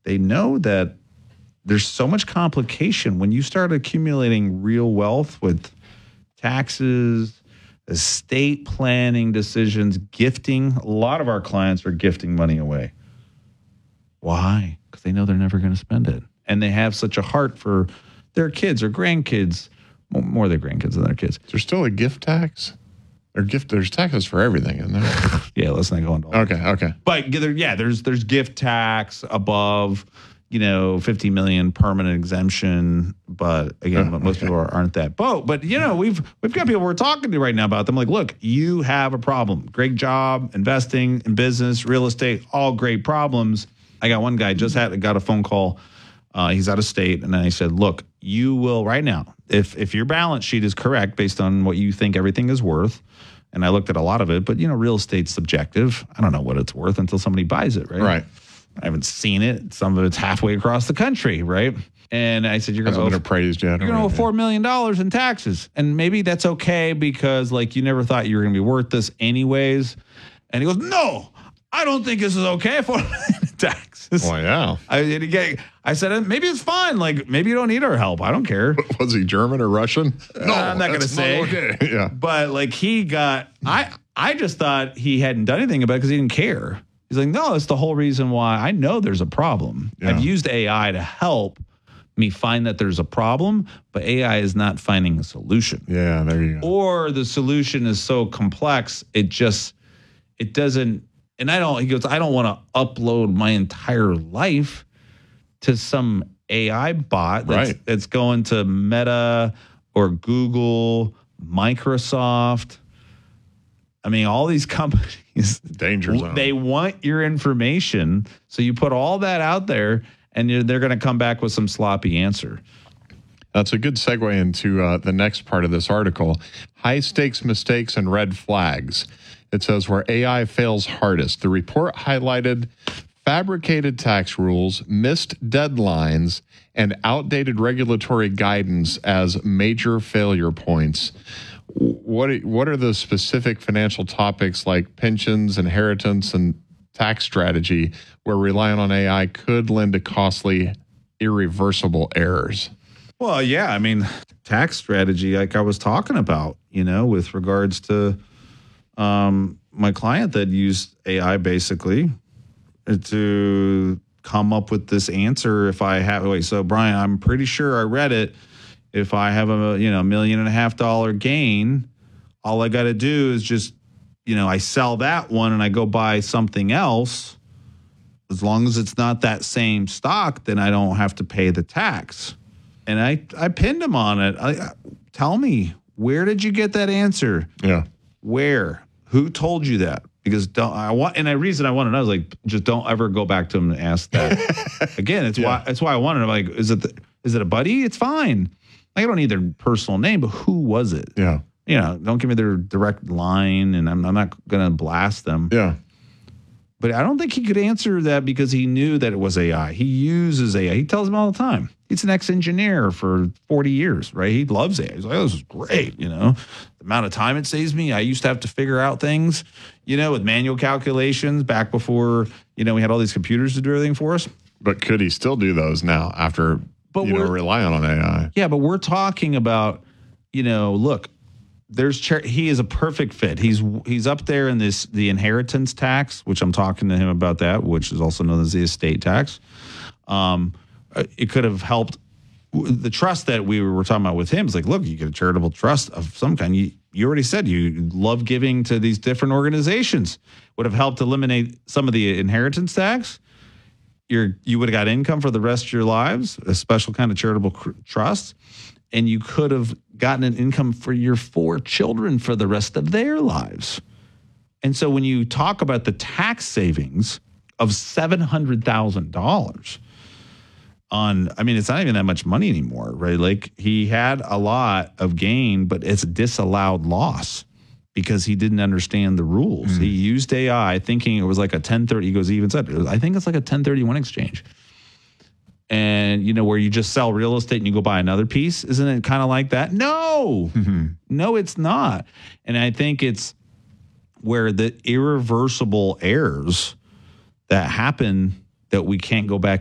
they know that there's so much complication when you start accumulating real wealth with taxes, estate planning decisions, gifting. A lot of our clients are gifting money away. Why? Because they know they're never going to spend it. And they have such a heart for their kids or grandkids, more their grandkids than their kids. Is there still a gift tax? There's taxes for everything, isn't there? Yeah, let's not go into all that. Okay. But there's gift tax above, $50 million permanent exemption. But again, most people aren't that boat. But we've got people we're talking to right now about them. Like, look, you have a problem. Great job investing in business, real estate, all great problems. I got one guy got a phone call. He's out of state, and I said, look, you will right now, if your balance sheet is correct based on what you think everything is worth. And I looked at a lot of it, but real estate's subjective. I don't know what it's worth until somebody buys it, right? Right. I haven't seen it. Some of it's halfway across the country, right? And I said, you're going to owe $4 million in taxes. And maybe that's okay because you never thought you were going to be worth this anyways. And he goes, no, I don't think this is okay. $4 million in taxes. Well, yeah. I said, maybe it's fine. Maybe you don't need our help. I don't care. Was he German or Russian? No, I'm not going to say. Okay. Yeah. But I just thought he hadn't done anything about it because he didn't care. He's like, no, that's the whole reason why I know there's a problem. Yeah. I've used AI to help me find that there's a problem, but AI is not finding a solution. Yeah, there you go. Or the solution is so complex, it doesn't, and he goes, I don't want to upload my entire life to some AI bot that's going to Meta or Google, Microsoft. I mean, all these companies, danger zone. They want your information. So you put all that out there and they're going to come back with some sloppy answer. That's a good segue into the next part of this article. High stakes mistakes and red flags. It says where AI fails hardest. The report highlighted fabricated tax rules, missed deadlines, and outdated regulatory guidance as major failure points. What are the specific financial topics like pensions, inheritance, and tax strategy where relying on AI could lend to costly, irreversible errors? Well, yeah. I mean, tax strategy, like I was talking about, with regards to my client that used AI basically to come up with this answer. If I have, so Brian, I'm pretty sure I read it. If I have a $1.5 million gain, all I got to do is just, I sell that one and I go buy something else. As long as it's not that same stock, then I don't have to pay the tax. And I pinned him on it. Tell me, where did you get that answer? Yeah. Where? Who told you that? Because the reason I want to know is just don't ever go back to him and ask that again. It's why I wanted to is it a buddy? It's fine. I don't need their personal name, but who was it? Yeah. Don't give me their direct line, and I'm not going to blast them. Yeah. But I don't think he could answer that because he knew that it was AI. He uses AI. He tells them all the time. He's an ex-engineer for 40 years, right? He loves AI. He's like, oh, this is great, The amount of time it saves me. I used to have to figure out things, with manual calculations back before, we had all these computers to do everything for us. But could he still do those now after, relying on AI? Yeah, but we're talking about, look, he is a perfect fit. He's up there in the inheritance tax, which I'm talking to him about that, which is also known as the estate tax. It could have helped the trust that we were talking about with him. Is like, look, you get a charitable trust of some kind. You already said you love giving to these different organizations. Would have helped eliminate some of the inheritance tax. You would have got income for the rest of your lives, a special kind of charitable trust. And you could have gotten an income for your 4 children for the rest of their lives. And so when you talk about the tax savings of $700,000 it's not even that much money anymore, right? He had a lot of gain, but it's a disallowed loss because he didn't understand the rules. He used AI thinking it was like a 1030. He even said, I think it's like a 1031 exchange. And, where you just sell real estate and you go buy another piece. Isn't it kind of like that? No, no, it's not. And I think it's where the irreversible errors that happen that we can't go back